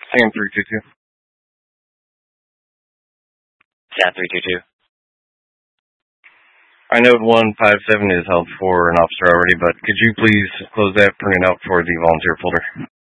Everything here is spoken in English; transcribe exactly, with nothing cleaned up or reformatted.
Sam three two two. Sam three two two. I know one five seven is held for an officer already, but could you please close that, print it out for the volunteer folder?